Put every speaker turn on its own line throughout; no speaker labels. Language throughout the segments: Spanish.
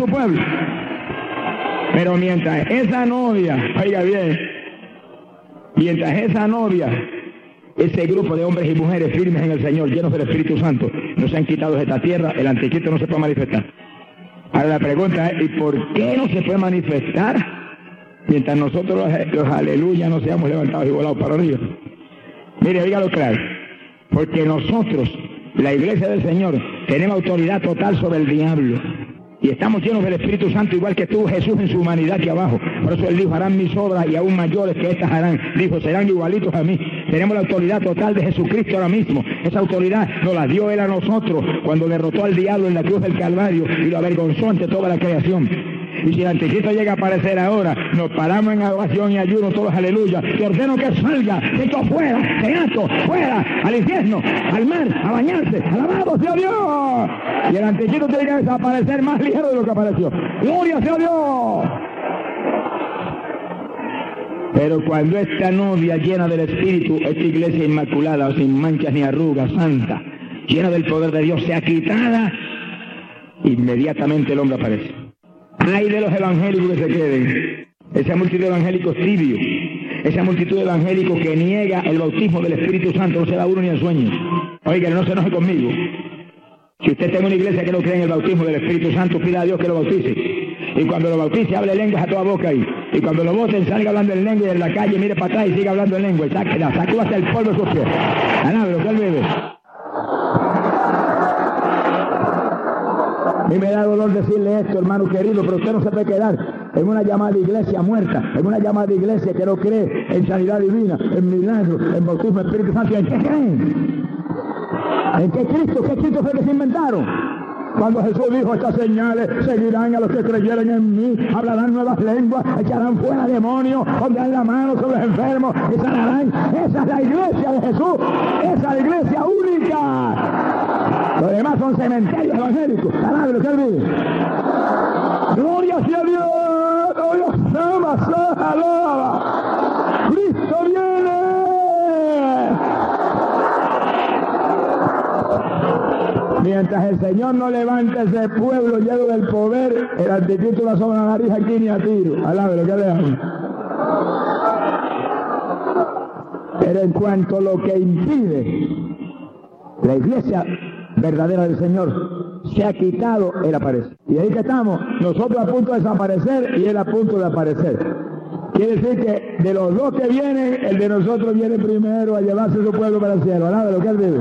su pueblo. Pero mientras esa novia, oiga bien, mientras esa novia, ese grupo de hombres y mujeres firmes en el Señor, llenos del Espíritu Santo, no se han quitado de esta tierra, el anticristo no se puede manifestar. Ahora la pregunta es, ¿y por qué no se puede manifestar mientras nosotros los aleluya no seamos levantados y volados para arriba? Mire, oígalo claro, porque nosotros, la iglesia del Señor, tenemos autoridad total sobre el diablo. Y estamos llenos del Espíritu Santo, igual que estuvo Jesús en su humanidad aquí abajo. Por eso Él dijo, harán mis obras y aún mayores que estas harán. Dijo, serán igualitos a mí. Tenemos la autoridad total de Jesucristo ahora mismo. Esa autoridad nos la dio Él a nosotros cuando derrotó al diablo en la cruz del Calvario y lo avergonzó ante toda la creación. Y si el anticristo llega a aparecer ahora, nos paramos en adoración y ayuno todos, aleluya. Te ordeno que salga, que esto fuera, que ato, fuera, al infierno, al mar, a bañarse, alabado sea Dios. Y el anticristo tiene que desaparecer más ligero de lo que apareció. Gloria sea Dios. Pero cuando esta novia llena del Espíritu, esta iglesia inmaculada, sin manchas ni arrugas, santa, llena del poder de Dios, sea quitada, inmediatamente el hombre aparece. Hay de los evangélicos que se queden, esa multitud de evangélicos tibios, esa multitud de evangélicos que niega el bautismo del Espíritu Santo, no se da uno ni en sueños. Oiga, no se enoje conmigo. Si usted tiene una iglesia que no cree en el bautismo del Espíritu Santo, pida a Dios que lo bautice. Y cuando lo bautice, hable lenguas a toda boca ahí. Y cuando lo voten, salga hablando en lengua y en la calle, mire para atrás y siga hablando en lengua. Y sacó hasta el polvo de sus pies. Alábelo, que él bebe. A mí me da dolor decirle esto, hermano querido, pero usted no se puede quedar en una llamada iglesia muerta, en una llamada iglesia que no cree en sanidad divina, en milagros, en bautismo del Espíritu Santo. ¿En qué creen? ¿En qué Cristo? ¿Qué Cristo fue que se inventaron? Cuando Jesús dijo, estas señales seguirán a los que creyeren en mí, hablarán nuevas lenguas, echarán fuera demonios, pondrán la mano sobre los enfermos y sanarán. Esa es la iglesia de Jesús, esa es la iglesia única. Los demás son cementerios evangélicos. Alábelo, que él vive. Gloria sea Dios, Dios ama, alaba. Cristo viene. Mientras el Señor no levante ese pueblo lleno del poder, el anticristo va sobre la nariz aquí ni a tiro. Alábelo, que le hago. Pero en cuanto a lo que impide la iglesia verdadera del Señor se ha quitado, Él aparece. Y ahí que estamos, nosotros a punto de desaparecer y Él a punto de aparecer. Quiere decir que de los dos que vienen, el de nosotros viene primero a llevarse su pueblo para el cielo. Alábelo, que Él vive.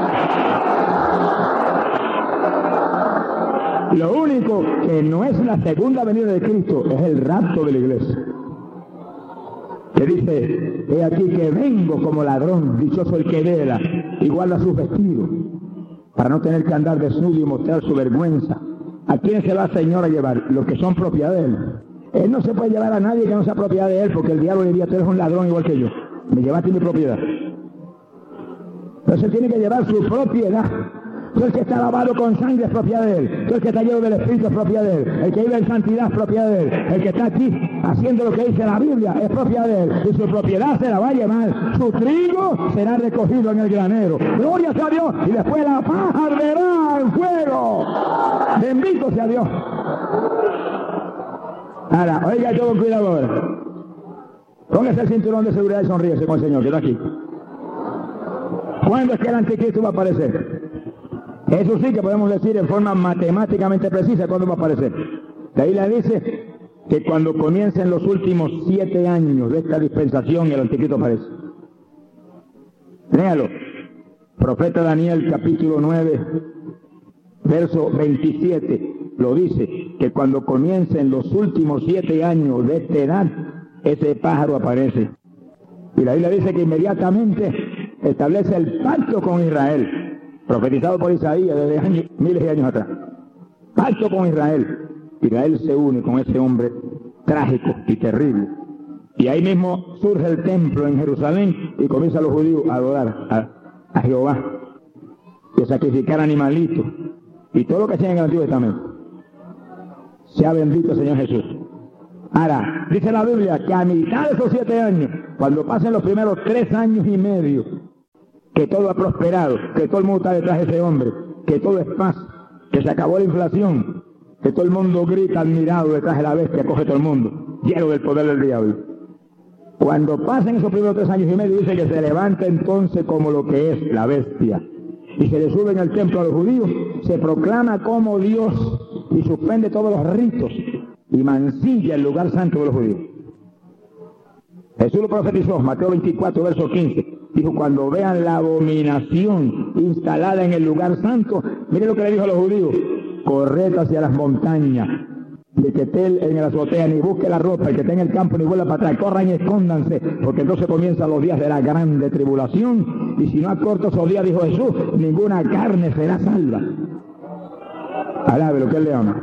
Lo único que no es la segunda venida de Cristo es el rapto de la iglesia. Que dice, he aquí que vengo como ladrón, dichoso el que vela y guarda sus vestidos, para no tener que andar desnudo y mostrar su vergüenza. ¿A quién se va el Señor a llevar? Los que son propiedad de Él. Él no se puede llevar a nadie que no sea propiedad de Él, porque el diablo diría, tú eres un ladrón igual que yo. Me llevaste mi propiedad. Entonces tiene que llevar su propiedad. Todo el que está lavado con sangre es propiedad de Él. Todo el que está lleno del Espíritu es propiedad de Él. El que vive en santidad es propiedad de Él. El que está aquí haciendo lo que dice la Biblia es propiedad de Él. Y su propiedad se la va a llevar. Su trigo será recogido en el granero. Gloria sea a Dios. Y después la paja arderá en fuego. Bendito sea Dios. Ahora, oiga todo con cuidado ahora. Póngase el cinturón de seguridad y sonríese con el Señor, que está aquí. ¿Cuándo es que el anticristo va a aparecer? Eso sí que podemos decir en forma matemáticamente precisa cuándo va a aparecer. La Biblia dice que cuando comiencen los últimos 7 años de esta dispensación, el anticristo aparece. Léalo. Profeta Daniel, capítulo 9, verso 27, lo dice, que cuando comiencen los últimos 7 años de esta edad, ese pájaro aparece. Y la Biblia dice que inmediatamente establece el pacto con Israel, profetizado por Isaías desde miles de años atrás. Pacto con Israel. Israel se une con ese hombre trágico y terrible. Y ahí mismo surge el templo en Jerusalén y comienzan los judíos a adorar a Jehová, y a sacrificar animalitos y todo lo que hacían en el Antiguo Testamento. Sea bendito el Señor Jesús. Ahora, dice la Biblia que a mitad de esos 7 años, cuando pasen los primeros 3 años y medio, que todo ha prosperado, que todo el mundo está detrás de ese hombre, que todo es paz, que se acabó la inflación, que todo el mundo grita admirado detrás de la bestia, coge todo el mundo, lleno del poder del diablo. Cuando pasen esos primeros 3 años y medio, dice que se levanta entonces como lo que es la bestia, y se le sube en el templo a los judíos, se proclama como Dios y suspende todos los ritos y mancilla el lugar santo de los judíos. Jesús lo profetizó, Mateo 24, verso 15. Dijo, cuando vean la abominación instalada en el lugar santo, mire lo que le dijo a los judíos: corred hacia las montañas, el que esté en la azotea ni busque la ropa, el que esté en el campo ni vuelva para atrás, corran y escóndanse, porque entonces comienzan los días de la grande tribulación, y si no acorto esos días, dijo Jesús, ninguna carne será salva. Alabe lo que él le ama.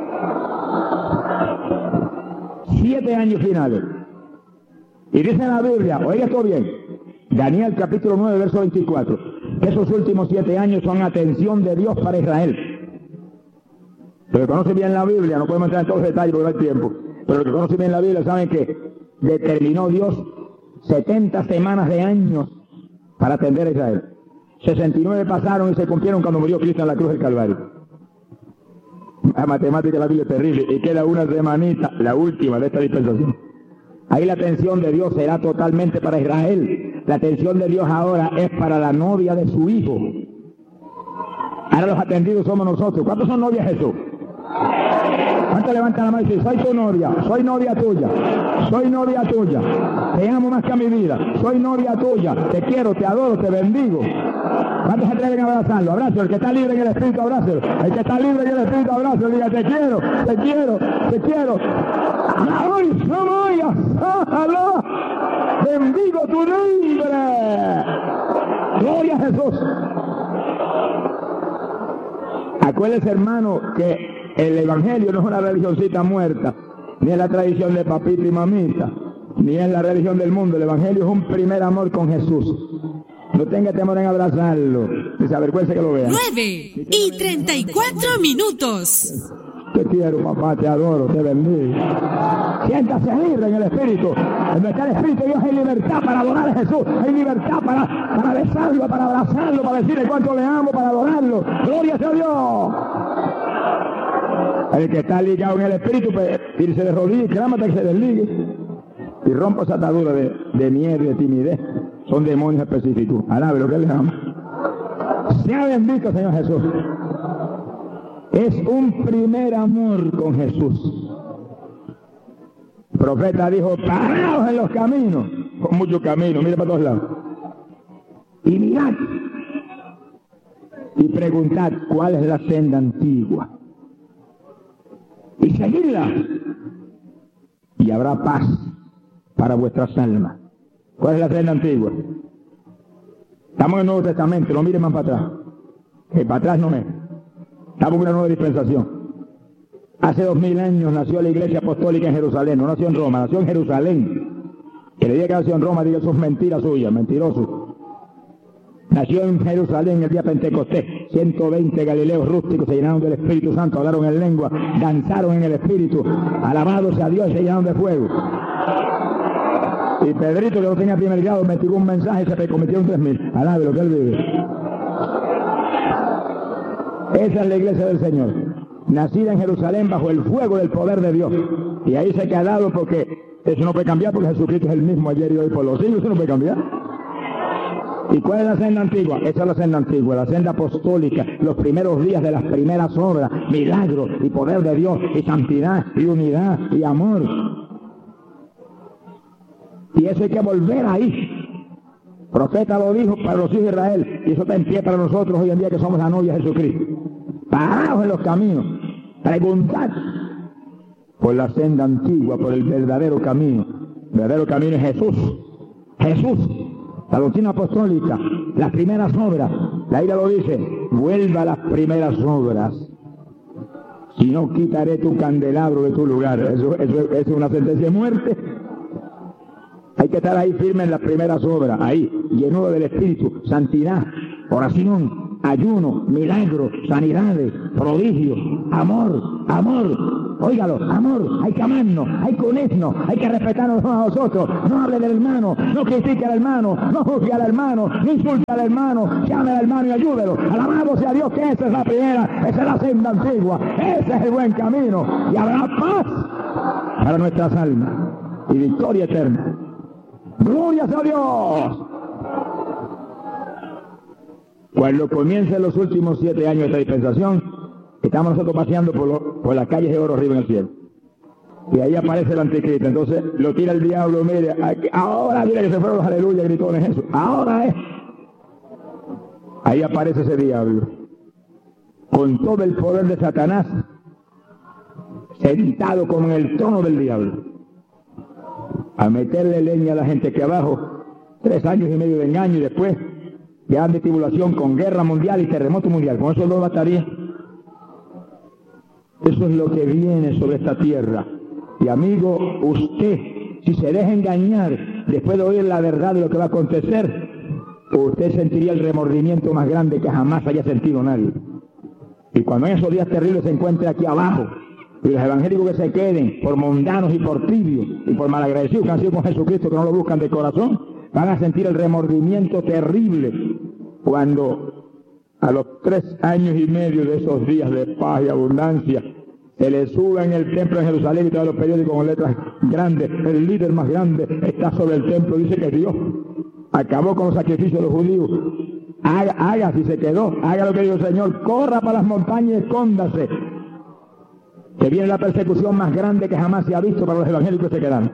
7 años finales. Y dice en la Biblia, oiga esto bien, Daniel capítulo 9, verso 24, que esos últimos 7 años son atención de Dios para Israel. Los que conocen bien la Biblia, no podemos entrar en todos los detalles porque no hay tiempo, pero los que conocen bien la Biblia saben que determinó Dios 70 semanas de años para atender a Israel. 69 pasaron y se cumplieron cuando murió Cristo en la cruz del Calvario. La matemática de la Biblia es terrible, y queda una semanita, la última de esta dispensación. Ahí la atención de Dios será totalmente para Israel. La atención de Dios ahora es para la novia de su Hijo. Ahora los atendidos somos nosotros. ¿Cuántos son novias de Jesús? ¿Cuántos levantan la mano y dicen, soy tu novia, soy novia tuya, soy novia tuya, te amo más que a mi vida, soy novia tuya, te quiero, te adoro, te bendigo? ¿Cuántos se atreven a abrazarlo? Abrazo, el que está libre en el Espíritu, abrázalo. El que está libre en el Espíritu, abrázalo. Diga, te quiero, te quiero, te quiero. Bendigo tu nombre. Gloria a Jesús. Acuérdese, hermano, que el Evangelio no es una religioncita muerta, ni es la tradición de papito y mamita, ni es la religión del mundo. El Evangelio es un primer amor con Jesús. No tenga temor en abrazarlo, ni se avergüence que lo vea.
9:34.
Te quiero, papá, te adoro, te bendigo. Siéntase libre en el Espíritu. En donde está el Espíritu de Dios hay libertad para adorar a Jesús. Hay libertad para besarlo, para abrazarlo, para decirle cuánto le amo, para adorarlo. ¡Gloria sea Dios! El que está ligado en el Espíritu, pues, irse de rodillas y clámate que se desligue. Y rompa esa atadura de miedo y de timidez. Son demonios específicos. Alabe lo que le ama. Sea bendito, Señor Jesús. Es un primer amor con Jesús. El profeta dijo, paraos en los caminos, con muchos caminos, mire para todos lados, y mirad, y preguntad cuál es la senda antigua, y seguidla, y habrá paz para vuestras almas. ¿Cuál es la senda antigua? Estamos en el Nuevo Testamento, no miren más para atrás, que para atrás no es. Estamos en una nueva dispensación. Hace 2000 años nació la Iglesia Apostólica en Jerusalén, no nació en Roma, nació en Jerusalén. Que le diga que nació en Roma, diga eso es mentira suya, mentiroso. Nació en Jerusalén el día Pentecostés. 120 galileos rústicos se llenaron del Espíritu Santo, hablaron en lengua, danzaron en el Espíritu, alabados a Dios, se llenaron de fuego. Y Pedrito, que no tenía primer grado, me tiró un mensaje y se convirtió en 3000. Alabe lo que él vive. Esa es la iglesia del Señor, nacida en Jerusalén bajo el fuego del poder de Dios. Y ahí se ha quedado porque eso no puede cambiar, porque Jesucristo es el mismo ayer y hoy por los siglos, eso no puede cambiar. ¿Y cuál es la senda antigua? Esa es la senda antigua, la senda apostólica, los primeros días de las primeras obras, milagros y poder de Dios, y santidad, y unidad, y amor. Y eso hay que volver ahí. El profeta lo dijo para los hijos de Israel, y eso está en pie para nosotros hoy en día que somos la novia de Jesucristo. Paraos en los caminos, preguntad por la senda antigua, por el verdadero camino. El verdadero camino es Jesús. Jesús, la doctrina apostólica, las primeras obras. La Biblia lo dice, vuelva a las primeras obras. Si no, quitaré tu candelabro de tu lugar. Eso es una sentencia de muerte. Hay que estar ahí firme en las primeras obras, ahí, lleno del Espíritu, santidad, oración, ayuno, milagros, sanidades, prodigios, amor, amor. óigalo, amor, hay que amarnos, hay que unirnos, hay que respetarnos unos a nosotros. No hable del hermano, no critique al hermano, no juzgue al hermano, no insulte al hermano, llame al hermano y ayúdelo. Alabado sea Dios, que esa es la primera, esa es la senda antigua, ese es el buen camino, y habrá paz para nuestras almas y victoria eterna. ¡Gloria a Dios! Cuando comiencen los últimos 7 años de esta dispensación, estamos nosotros paseando por las calles de oro arriba en el cielo. Y ahí aparece el anticristo. Entonces lo tira el diablo, mire, aquí, ahora mira que se fueron los aleluya, gritones, eso. Ahora es. Ahí aparece ese diablo, con todo el poder de Satanás, sentado como en el trono del diablo, a meterle leña a la gente que abajo, 3 años y medio de engaño y después grande tribulación con guerra mundial y terremoto mundial. Con eso no bastaría. Eso es lo que viene sobre esta tierra. Y amigo, usted, si se deja engañar después de oír la verdad de lo que va a acontecer, usted sentiría el remordimiento más grande que jamás haya sentido nadie. Y cuando en esos días terribles se encuentre aquí abajo, y los evangélicos que se queden por mundanos y por tibios y por malagradecidos que han sido con Jesucristo, que no lo buscan de corazón, van a sentir el remordimiento terrible cuando a los 3 años y medio de esos días de paz y abundancia se le suba en el templo de Jerusalén y todos los periódicos con letras grandes, el líder más grande está sobre el templo, dice que Dios acabó con los sacrificios de los judíos. Haga si se quedó, haga lo que dijo el Señor, corra para las montañas y escóndase, que viene la persecución más grande que jamás se ha visto para los evangélicos que se quedan.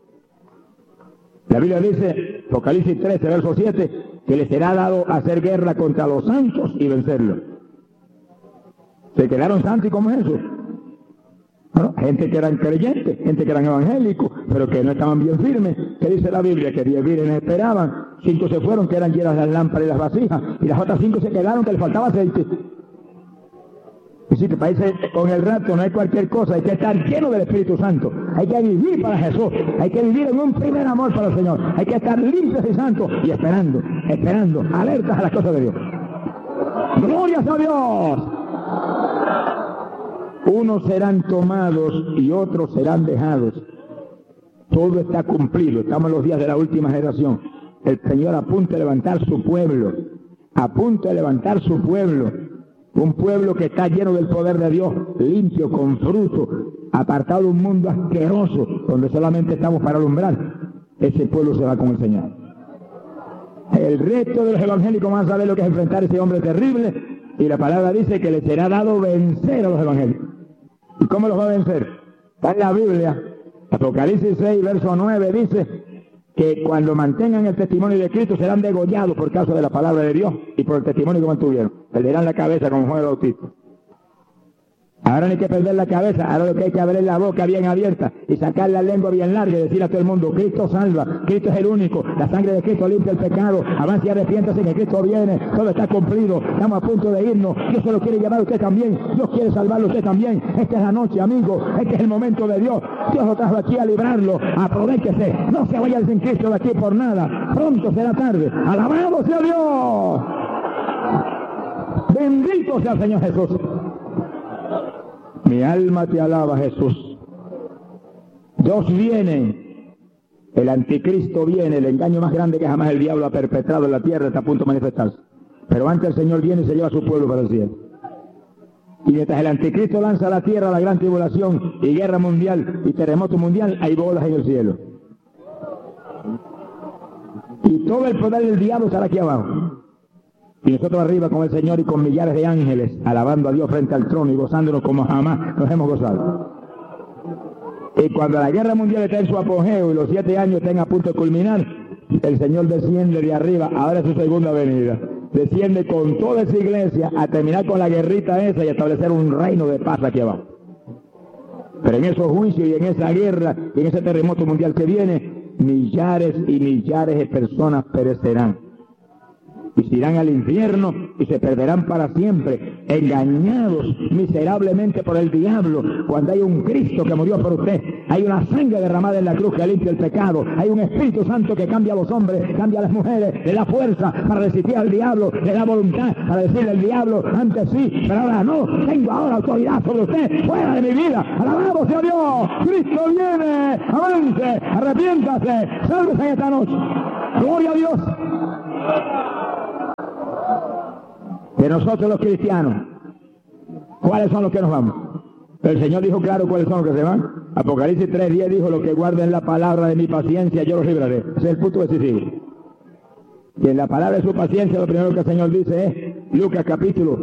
La Biblia dice, Apocalipsis 13, verso 7, que les será dado hacer guerra contra los santos y vencerlos. ¿Se quedaron santos y cómo es eso? Bueno, gente que eran creyentes, gente que eran evangélicos, pero que no estaban bien firmes. ¿Qué dice la Biblia? Que 10 vírgenes esperaban, 5 se fueron, que eran llenas las lámparas y las vasijas, y las otras 5 se quedaron, que les faltaba aceite. Y si te parece, con el rapto no hay cualquier cosa, hay que estar lleno del Espíritu Santo, hay que vivir para Jesús, hay que vivir en un primer amor para el Señor, hay que estar limpios y santos y esperando, alertas a las cosas de Dios. ¡Gloria a Dios! Unos serán tomados y otros serán dejados. Todo está cumplido, estamos en los días de la última generación. El Señor a punto de levantar su pueblo, un pueblo que está lleno del poder de Dios, limpio, con fruto, apartado de un mundo asqueroso, donde solamente estamos para alumbrar. Ese pueblo se va con el Señor. El resto de los evangélicos van a saber lo que es enfrentar a ese hombre terrible, y la palabra dice que le será dado vencer a los evangélicos. ¿Y cómo los va a vencer? Está en la Biblia, Apocalipsis 6, verso 9, dice que cuando mantengan el testimonio de Cristo serán degollados por causa de la palabra de Dios y por el testimonio que mantuvieron. Perderán la cabeza como Juan el Bautista. Ahora no hay que perder la cabeza, ahora lo que hay que abrir la boca bien abierta y sacar la lengua bien larga y decir a todo el mundo, Cristo salva, Cristo es el único, la sangre de Cristo limpia el pecado, avance y arrepiéntase que Cristo viene, todo está cumplido, estamos a punto de irnos, Dios se lo quiere llevar a usted también, Dios quiere salvarlo a usted también, esta es la noche, amigo, este es el momento de Dios, Dios lo trajo aquí a librarlo, aprovéchese, no se vaya sin Cristo de aquí por nada, pronto será tarde, alabado sea Dios, bendito sea el Señor Jesús. Mi alma te alaba, Jesús. Dos vienen, el anticristo viene, el engaño más grande que jamás el diablo ha perpetrado en la tierra está a punto de manifestarse. Pero antes el Señor viene y se lleva a su pueblo para el cielo. Y mientras el anticristo lanza a la tierra la gran tribulación y guerra mundial y terremoto mundial, hay bolas en el cielo. Y todo el poder del diablo estará aquí abajo. Y nosotros arriba con el Señor y con millares de ángeles, alabando a Dios frente al trono y gozándonos como jamás nos hemos gozado. Y cuando la guerra mundial está en su apogeo y los 7 años estén a punto de culminar, el Señor desciende de arriba, ahora es su segunda venida. Desciende con toda esa iglesia a terminar con la guerrita esa y establecer un reino de paz aquí abajo. Pero en esos juicios y en esa guerra y en ese terremoto mundial que viene, millares y millares de personas perecerán. Y se irán al infierno y se perderán para siempre, engañados miserablemente por el diablo, cuando hay un Cristo que murió por usted, Hay una sangre derramada en la cruz que limpia el pecado. Hay un Espíritu Santo que cambia a los hombres, cambia a las mujeres, le da fuerza para resistir al diablo, le da voluntad para decirle al diablo, antes sí, pero ahora no, tengo ahora autoridad sobre usted, fuera de mi vida. Alabado sea Dios, Cristo viene, avance, arrepiéntase, sálvese en esta noche. Gloria a Dios. De nosotros los cristianos, ¿cuáles son los que nos vamos? El Señor dijo claro cuáles son los que se van. Apocalipsis 3:10 dijo, los que guarden la palabra de mi paciencia, yo los libraré. Ese es el punto decisivo. Y en la palabra de su paciencia, lo primero que el Señor dice es, Lucas capítulo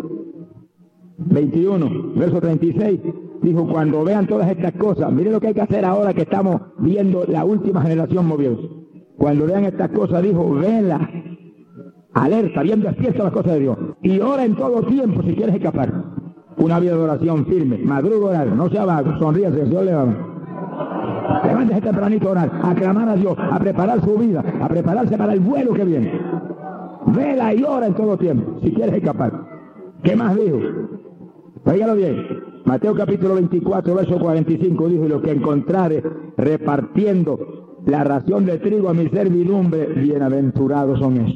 21, verso 36, dijo, cuando vean todas estas cosas, miren lo que hay que hacer ahora que estamos viendo la última generación moviéndose. Cuando vean estas cosas, dijo, véanlas, alerta, bien despierta las cosas de Dios. Y ora en todo tiempo si quieres escapar. Una vida de oración firme, madruga orar, no sea vago, sonríase, el Señor le va. Levántese tempranito a orar, a clamar a Dios, a preparar su vida, a prepararse para el vuelo que viene. Vela y ora en todo tiempo, si quieres escapar. ¿Qué más dijo? Óigalo bien. Mateo capítulo 24, verso 45 dijo, y lo que encontrare repartiendo la ración de trigo a mi servidumbre, bienaventurados son esos.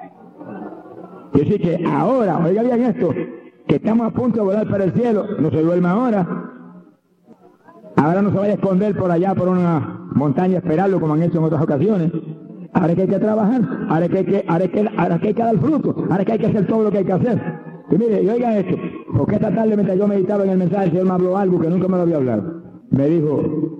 Y así que ahora, oiga bien esto, que estamos a punto de volar para el cielo, no se duerma ahora. Ahora no se vaya a esconder por allá, por una montaña, a esperarlo como han hecho en otras ocasiones. Ahora que hay que trabajar, ahora que hay que dar fruto, ahora que hay que hacer todo lo que hay que hacer. Y mire, y oiga esto, porque esta tarde mientras yo meditaba en el mensaje, el Señor me habló algo que nunca me lo había hablado. Me dijo,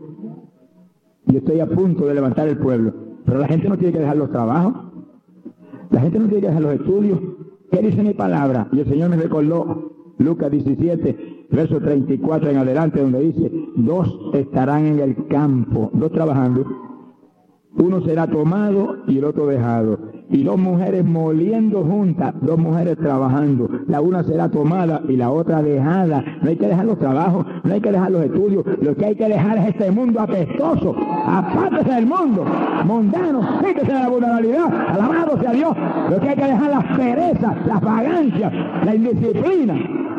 yo estoy a punto de levantar el pueblo, pero la gente no tiene que dejar los trabajos, la gente no tiene que dejar los estudios. ¿Qué dice mi palabra? Y el Señor me recordó Lucas 17, verso 34 en adelante, donde dice, 2 estarán en el campo, 2 trabajando, uno será tomado y el otro dejado, y 2 mujeres moliendo juntas, 2 mujeres trabajando, la una será tomada y la otra dejada. No hay que dejar los trabajos, no hay que dejar los estudios, lo que hay que dejar es este mundo apestoso. Apártese del mundo mundano, quítese de la vulnerabilidad, alabado sea Dios. Lo que hay que dejar las perezas, las vagancias, la indisciplina.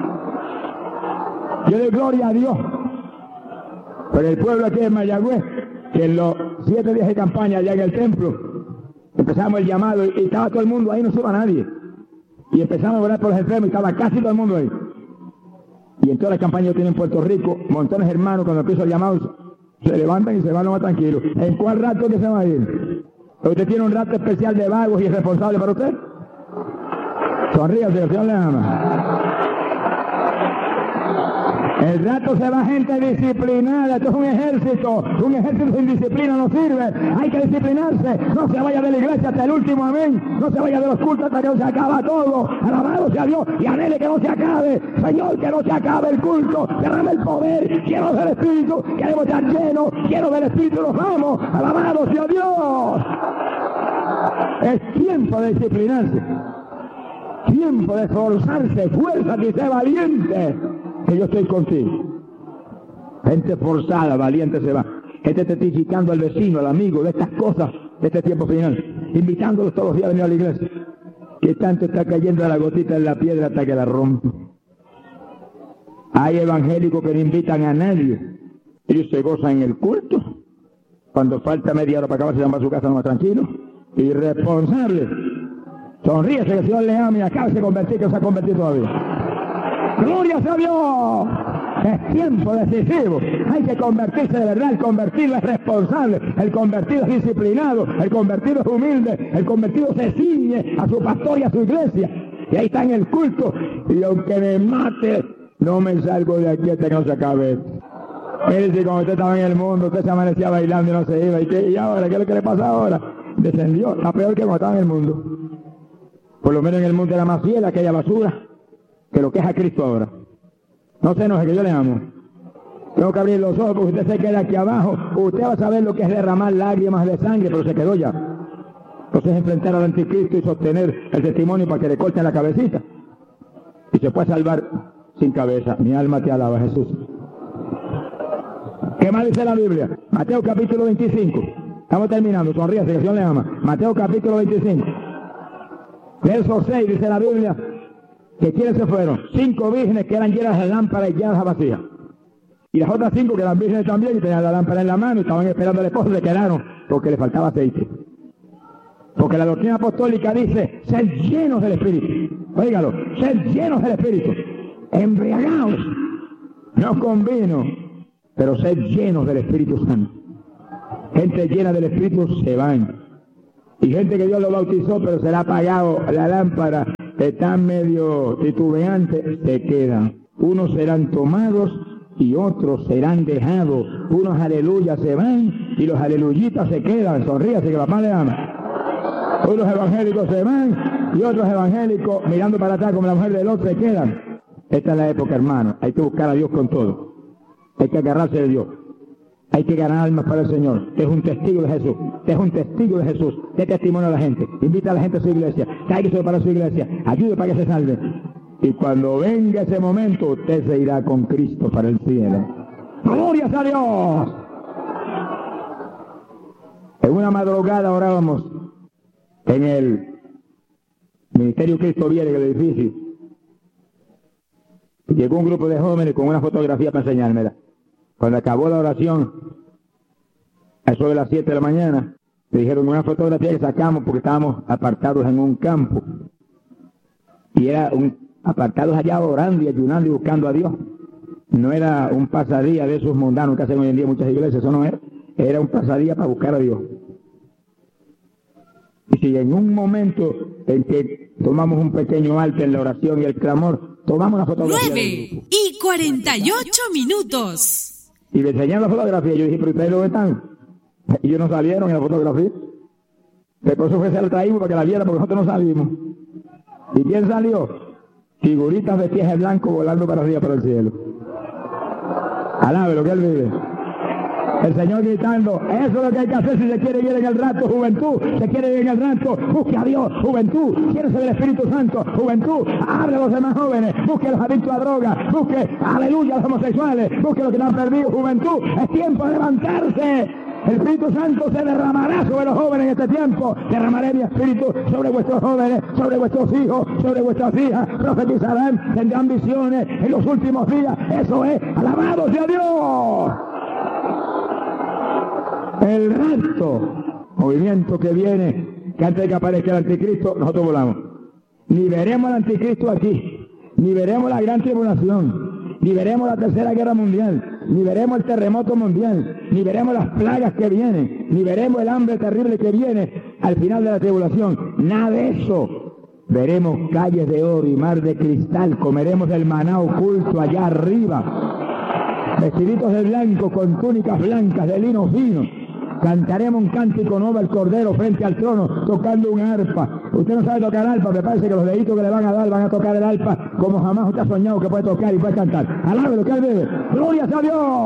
Yo doy gloria a Dios por el pueblo aquí en Mayagüez, que en los 7 días de campaña allá en el templo empezamos el llamado y estaba todo el mundo ahí, no se iba nadie, y empezamos a orar por los enfermos y estaba casi todo el mundo ahí. Y en todas las campañas que tienen en Puerto Rico, montones de hermanos cuando empiezo el llamado se levantan y se van lo más tranquilos. ¿En cuál rato que se va a ir? ¿Usted tiene un rato especial de vagos y irresponsables para usted? Sonríase, el Señor le ama. El rato se va gente disciplinada. Esto es un ejército sin disciplina no sirve. Hay que disciplinarse. No se vaya de la iglesia hasta el último amén. No se vaya de los cultos hasta que no se acaba todo. Alabado sea Dios y anhele que no se acabe. Señor, que no se acabe el culto. Derrame el poder. Quiero del Espíritu. Queremos estar llenos. Quiero del Espíritu. Nos vamos. Alabado sea Dios. Es tiempo de disciplinarse. Tiempo de esforzarse. Fuerza y sé valiente. Que yo estoy contigo. Gente forzada, valiente se va. Gente testificando al vecino, al amigo de estas cosas de este tiempo final. Invitándolos todos los días a venir a la iglesia. Que tanto está cayendo la gotita en la piedra hasta que la rompe. Hay evangélicos que no invitan a nadie. Ellos se gozan en el culto. Cuando falta media hora para acabar se van a su casa más tranquilo. Irresponsables. Sonríese que el Señor le ama y acaba de convertir, que no se ha convertido todavía. ¡Gloria a Dios! Es tiempo decisivo. Hay que convertirse de verdad. El convertido es responsable. El convertido es disciplinado. El convertido es humilde. El convertido se ciñe a su pastor y a su iglesia. Y ahí está en el culto. Y aunque me mate, no me salgo de aquí hasta que no se acabe. Mire, si como usted estaba en el mundo, usted se amanecía bailando y no se iba. ¿Y ahora? ¿Qué es lo que le pasa ahora? Descendió. Está peor que cuando estaba en el mundo. Por lo menos en el mundo era más fiel aquella basura que lo que es a Cristo ahora. No se enoje, que yo le amo. Tengo que abrir los ojos porque usted se queda aquí abajo. Usted va a saber lo que es derramar lágrimas de sangre, pero se quedó ya. Entonces enfrentar al anticristo y sostener el testimonio para que le corten la cabecita. Y se puede salvar sin cabeza. Mi alma te alaba, Jesús. ¿Qué más dice la Biblia? Mateo capítulo 25. Estamos terminando, sonríase, que el Señor le ama. Mateo capítulo 25. Verso 6 dice la Biblia. ¿Que quiénes se fueron? 5 vírgenes que eran llenas de lámparas y llenas vacías. Y las otras 5 que eran vírgenes también y tenían la lámpara en la mano y estaban esperando al esposo, se quedaron porque le faltaba aceite. Porque la doctrina apostólica dice, sed llenos del Espíritu. Óigalo, sed llenos del Espíritu. Embriagaos, no con vino, pero sed llenos del Espíritu Santo. Gente llena del Espíritu se van. Y gente que Dios lo bautizó, pero se le ha apagado la lámpara, están medio titubeantes, se quedan. Unos serán tomados y otros serán dejados. Unos aleluyas se van y los aleluyitas se quedan. Sonríase que papá le ama. Unos evangélicos se van y otros evangélicos mirando para atrás como la mujer del otro se quedan. Esta es la época, hermano. Hay que buscar a Dios con todo. Hay que agarrarse de Dios. Hay que ganar almas para el Señor. Usted es un testigo de Jesús. Usted es un testigo de Jesús. Dé testimonio a la gente. Invita a la gente a su iglesia. Cállese para su iglesia. Ayude para que se salve. Y cuando venga ese momento, usted se irá con Cristo para el cielo. ¡Gloria a Dios! En una madrugada orábamos en el Ministerio Cristo Viene, en el edificio. Y llegó un grupo de jóvenes con una fotografía para enseñármela. Cuando acabó la oración, a eso de las 7 de la mañana, me dijeron una fotografía que sacamos porque estábamos apartados en un campo. Y era apartados allá orando y ayunando y buscando a Dios. No era un pasadía de esos mundanos que hacen hoy en día muchas iglesias, eso no era. Era un pasadía para buscar a Dios. Y si en un momento en que tomamos un pequeño alto en la oración y el clamor, tomamos la fotografía.
9:48.
Y le enseñaron la fotografía. Yo dije, pero ustedes dónde están. Y ellos no salieron en la fotografía. Después eso fue se la traímos para que la viera porque nosotros no salimos. ¿Y quién salió? Figuritas vestidas de blanco volando para arriba para el cielo. Alabe lo que él vive. El Señor gritando, eso es lo que hay que hacer si se quiere ir en el rato, juventud. Se quiere ir en el rato, busque a Dios, juventud. Quiere ser el Espíritu Santo, juventud. Hable a los demás jóvenes, busque a los adictos a drogas, busque, aleluya, a los homosexuales, busque a los que no han perdido, juventud. Es tiempo de levantarse. El Espíritu Santo se derramará sobre los jóvenes en este tiempo. Derramaré mi Espíritu sobre vuestros jóvenes, sobre vuestros hijos, sobre vuestras hijas. Profetizarán, tendrán visiones en los últimos días. Eso es, alabado sea Dios. El rapto, movimiento que viene, que antes de que aparezca el anticristo, nosotros volamos. Ni veremos al anticristo aquí, ni veremos la gran tribulación, ni veremos la tercera guerra mundial, ni veremos el terremoto mundial, ni veremos las plagas que vienen, ni veremos el hambre terrible que viene al final de la tribulación. Nada de eso. Veremos calles de oro y mar de cristal, comeremos el maná oculto allá arriba, vestiditos de blanco con túnicas blancas de lino fino. Cantaremos un cántico nuevo al Cordero frente al trono, tocando un arpa. Usted no sabe tocar arpa, me parece que los deditos que le van a dar van a tocar el arpa como jamás usted ha soñado que puede tocar y puede cantar. Alabe lo que él vive. ¡Gloria a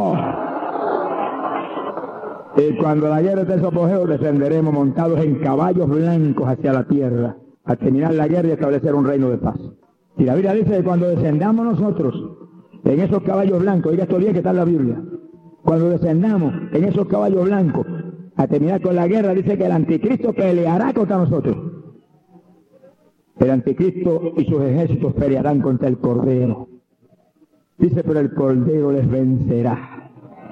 Dios! Y cuando la guerra esté en su apogeo, descenderemos montados en caballos blancos hacia la tierra, a terminar la guerra y establecer un reino de paz. Y la Biblia dice que cuando descendamos nosotros en esos caballos blancos, oiga esto bien que está en la Biblia, cuando descendamos en esos caballos blancos a terminar con la guerra, dice que el anticristo peleará contra nosotros. El anticristo y sus ejércitos pelearán contra el Cordero. Dice, pero el Cordero les vencerá.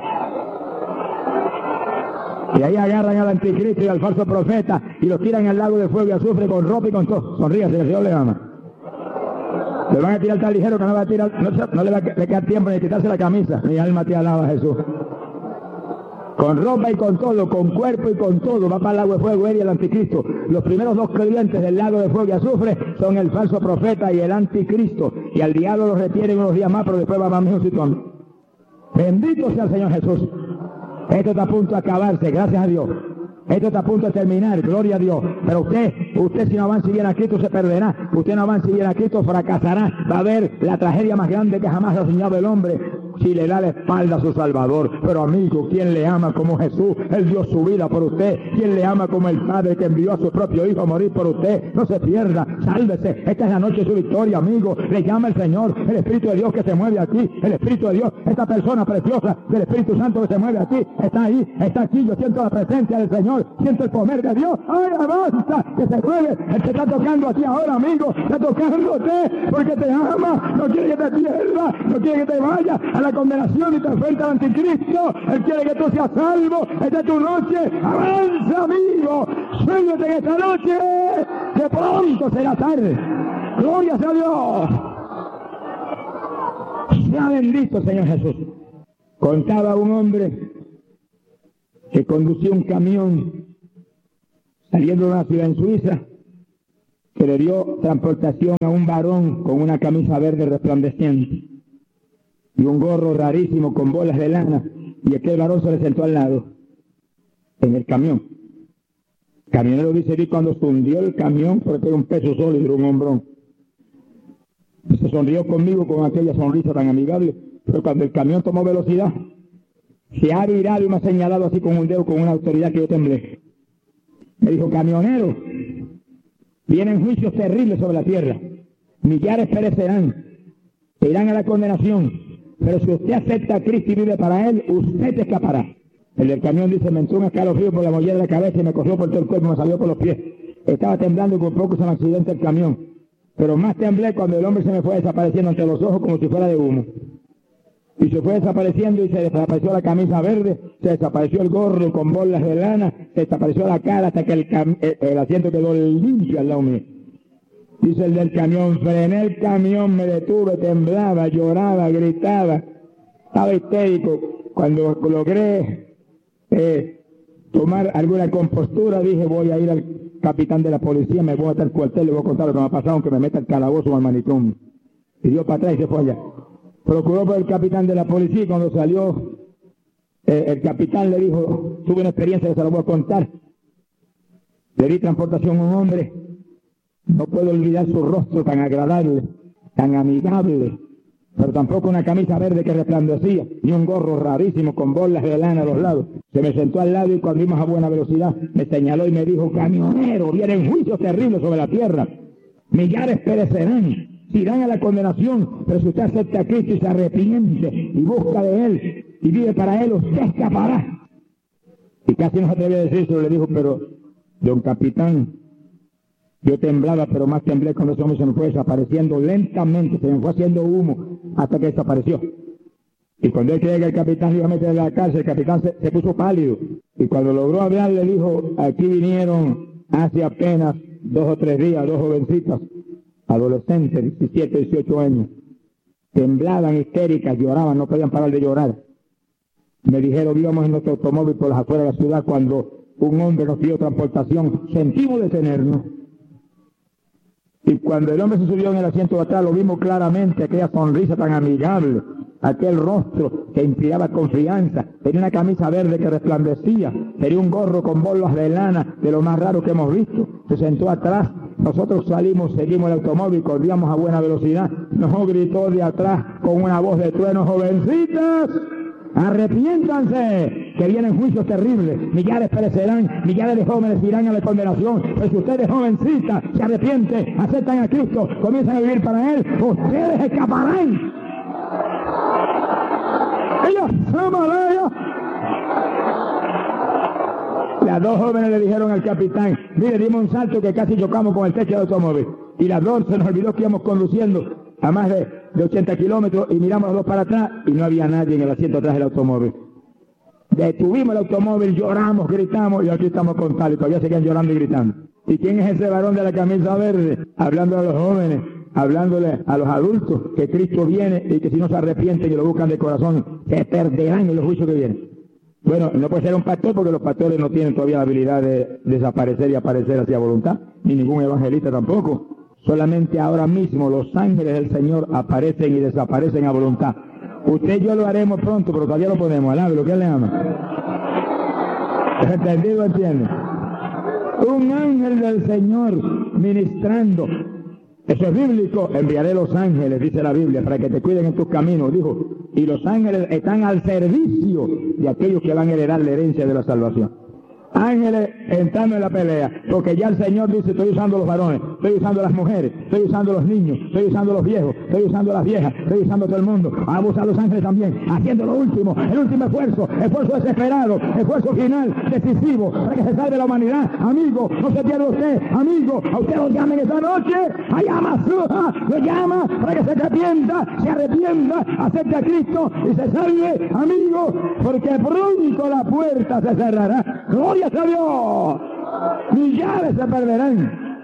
Y ahí agarran al anticristo y al falso profeta y los tiran al lago de fuego y azufre con ropa y con todo. Sonríase, el Señor le ama. Le van a tirar tan ligero que no va a tirar, no le va a quedar tiempo de quitarse la camisa. Mi alma te alaba, Jesús. Con ropa y con todo, con cuerpo y con todo, va para el lago de fuego él y el anticristo. Los primeros dos creyentes del lago de fuego y azufre son el falso profeta y el anticristo. Y al diablo los retienen unos días más, pero después va más mismo situando. Bendito sea el Señor Jesús. Esto está a punto de acabarse, gracias a Dios. Esto está a punto de terminar, gloria a Dios. Pero usted si no avanza y viene a Cristo se perderá. Usted no avanza y viene a Cristo fracasará. Va a haber la tragedia más grande que jamás ha soñado el hombre si le da la espalda a su Salvador. Pero amigo, ¿quién le ama como Jesús? Él dio su vida por usted. ¿Quién le ama como el Padre que envió a su propio Hijo a morir por usted? No se pierda, sálvese. Esta es la noche de su victoria, amigo. Le llama el Señor, el Espíritu de Dios que se mueve aquí. El Espíritu de Dios, esta persona preciosa del Espíritu Santo que se mueve aquí. Está ahí, está aquí. Yo siento la presencia del Señor. Siento el poder de Dios. ¡Ay, avanza! Que se mueve. Él te está tocando a ti ahora, amigo. Está tocándote porque te ama. No quiere que te pierdas. No quiere que te vayas a la la condenación y te enfrenta al anticristo. Él quiere que tú seas salvo. Esta es tu noche. Avanza, amigo. Suéltate en esta noche. Que pronto será tarde. Gloria sea a Dios. Sea bendito, Señor Jesús. Contaba un hombre que conducía un camión saliendo de una ciudad en Suiza, que le dio transportación a un varón con una camisa verde resplandeciente y un gorro rarísimo con bolas de lana, y aquel varón se le sentó al lado en el camión. El camionero dice que cuando se hundió el camión, porque era un peso sólido, era un hombrón, se sonrió conmigo con aquella sonrisa tan amigable, pero cuando el camión tomó velocidad, se ha virado y me ha señalado así con un dedo, con una autoridad que yo temblé. Me dijo: camionero, vienen juicios terribles sobre la tierra, millares perecerán, se irán a la condenación, pero si usted acepta a Cristo y vive para Él, usted escapará. El del camión dice: me entró un escalofrío por la mollera de la cabeza y me corrió por todo el cuerpo, me salió por los pies. Estaba temblando y por poco se me accidenta el camión, pero más temblé cuando el hombre se me fue desapareciendo ante los ojos como si fuera de humo. Y se fue desapareciendo y se desapareció la camisa verde, se desapareció el gorro con bolas de lana, se desapareció la cara hasta que el asiento quedó limpio al lado mío. Dice el del camión: frené el camión, me detuve, temblaba, lloraba, gritaba, estaba histérico. Cuando logré tomar alguna compostura, dije: voy a ir al capitán de la policía, me voy a meter al cuartel, le voy a contar lo que me ha pasado, aunque me meta al calabozo o al manicomio. Y dio para atrás y se fue allá. Procuró por el capitán de la policía, y cuando salió, el capitán le dijo: tuve una experiencia que se la voy a contar. Le di transportación a un hombre, no puedo olvidar su rostro tan agradable, tan amigable, pero tampoco una camisa verde que resplandecía, ni un gorro rarísimo con bolas de lana a los lados. Se me sentó al lado y cuando íbamos a buena velocidad, me señaló y me dijo: camionero, vienen juicios terribles sobre la tierra, millares perecerán, se irán a la condenación, pero si usted acepta a Cristo y se arrepiente y busca de Él y vive para Él, usted escapará. Y casi no se atrevía a decírselo, le dijo: pero, don capitán, yo temblaba, pero más temblé cuando ese hombre se me fue desapareciendo lentamente, se me fue haciendo humo hasta que desapareció. Y cuando él creía que el capitán iba a meter en la cárcel, el capitán se puso pálido. Y cuando logró hablar, le dijo: aquí vinieron hace apenas 2 o 3 días 2 jovencitas, adolescentes, 17, 18 años, temblaban, histéricas, lloraban, no podían parar de llorar. Me dijeron: íbamos en nuestro automóvil por las afueras de la ciudad cuando un hombre nos dio transportación, sentimos detenernos. Y cuando el hombre se subió en el asiento de atrás, lo vimos claramente, aquella sonrisa tan amigable, aquel rostro que inspiraba confianza, tenía una camisa verde que resplandecía, tenía un gorro con bolas de lana, de lo más raro que hemos visto. Se sentó atrás, nosotros salimos, seguimos el automóvil, corríamos a buena velocidad, nos gritó de atrás con una voz de trueno: jovencitas, arrepiéntanse, que vienen juicios terribles, millares perecerán, millares de jóvenes irán a la condenación. Pues si ustedes, jovencitas, se arrepienten, aceptan a Cristo, comienzan a vivir para Él, ustedes escaparán. Ellos, las 2 jóvenes le dijeron al capitán: mire, dimos un salto que casi chocamos con el techo del automóvil. Y las 2 se nos olvidó que íbamos conduciendo a más de 80 kilómetros y miramos los 2 para atrás y no había nadie en el asiento atrás del automóvil. Detuvimos el automóvil, lloramos, gritamos y aquí estamos con tal y todavía seguían llorando y gritando. ¿Y quién es ese varón de la camisa verde? Hablando a los jóvenes, hablándole a los adultos que Cristo viene y que si no se arrepienten y lo buscan de corazón, se perderán en los juicios que vienen. Bueno, no puede ser un pastor porque los pastores no tienen todavía la habilidad de desaparecer y aparecer hacia voluntad, ni ningún evangelista tampoco. Solamente ahora mismo los ángeles del Señor aparecen y desaparecen a voluntad. Usted y yo lo haremos pronto, pero todavía lo podemos. Alabe lo que él le ama. ¿Entendido? ¿Entiende? Un ángel del Señor ministrando. Eso es bíblico. Enviaré los ángeles, dice la Biblia, para que te cuiden en tus caminos, dijo. Y los ángeles están al servicio de aquellos que van a heredar la herencia de la salvación. ángeles entrando en la pelea, porque ya el Señor dice, estoy usando los varones, estoy usando las mujeres, estoy usando los niños, estoy usando los viejos, estoy usando las viejas, estoy usando todo el mundo. Vamos a usar los ángeles también, haciendo lo último, el último esfuerzo desesperado, esfuerzo final, decisivo, para que se salve la humanidad. Amigo, no se pierda usted, amigo, a usted lo llamen esta noche, allá Masuja, lo llama para que se arrepienta, acepte a Cristo y se salve, amigo, porque pronto la puerta se cerrará. ¡Gloria a Dios! Millares se perderán.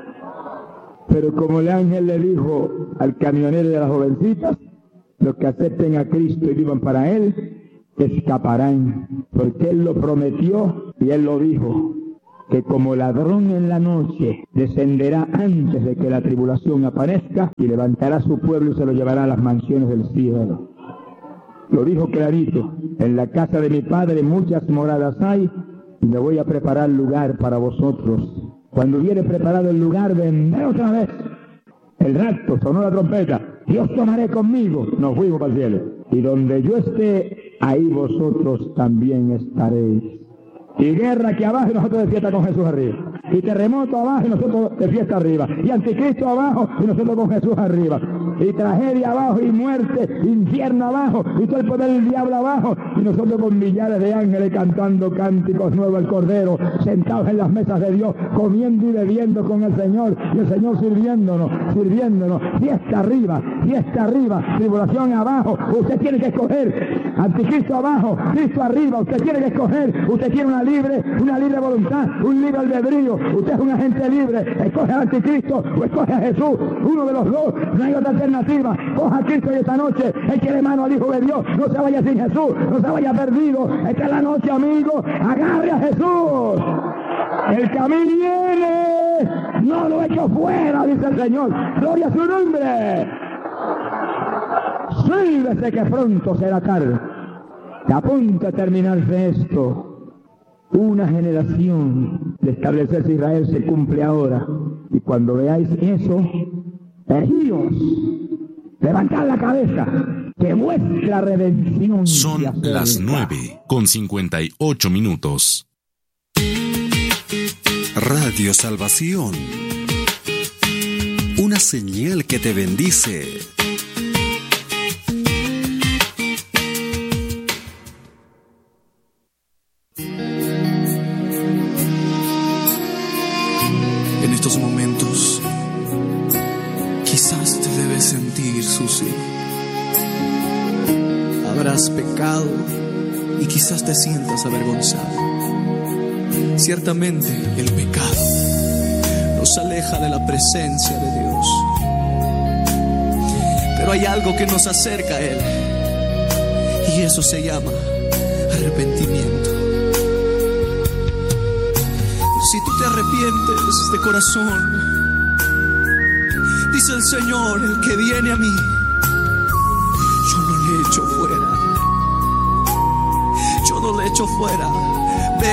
Pero como el ángel le dijo al camionero de las jovencitas, los que acepten a Cristo y vivan para Él, escaparán. Porque Él lo prometió y Él lo dijo, que como ladrón en la noche descenderá antes de que la tribulación aparezca y levantará a su pueblo y se lo llevará a las mansiones del cielo. Lo dijo clarito, en la casa de mi Padre muchas moradas hay, y me voy a preparar lugar para vosotros. Cuando hubiere preparado el lugar, vendré otra vez. El rapto, sonó la trompeta, y os tomaré conmigo. Nos fuimos para el cielo. Y donde yo esté, ahí vosotros también estaréis. Y guerra aquí abajo y nosotros de fiesta con Jesús arriba. Y terremoto abajo y nosotros de fiesta arriba. Y anticristo abajo y nosotros con Jesús arriba. Y tragedia abajo y muerte, infierno abajo y todo el poder del diablo abajo. Y nosotros con millares de ángeles cantando cánticos nuevos al Cordero, sentados en las mesas de Dios, comiendo y bebiendo con el Señor. Y el Señor sirviéndonos. Fiesta arriba, tribulación abajo. Usted tiene que escoger. Anticristo abajo, Cristo arriba. Usted tiene que escoger. Usted tiene una libre voluntad, un libre albedrío. Usted es un agente libre. Escoge al anticristo o escoge a Jesús. Uno de los dos. No hay otra alternativa. Coja a Cristo y esta noche échele mano al Hijo de Dios. No se vaya sin Jesús. No se vaya perdido. Esta es la noche, amigo. Agarre a Jesús. El camino viene. No lo echo fuera, dice el Señor. Gloria a su nombre. Sálvese que pronto será tarde. Que a punto de terminarse esto. Una generación de establecerse Israel se cumple ahora. Y cuando veáis eso, erguíos, levantad la cabeza, que vuestra redención.
Son las 9:58. Radio Salvación. Una señal que te bendice.
En estos momentos, quizás te debes sentir sucio. Habrás pecado y quizás te sientas avergonzado. Ciertamente el pecado nos aleja de la presencia de Dios. Pero hay algo que nos acerca a Él, y eso se llama arrepentimiento. Si tú te arrepientes de corazón, dice el Señor, el que viene a mí, yo no le echo fuera. Yo no le echo fuera. Ve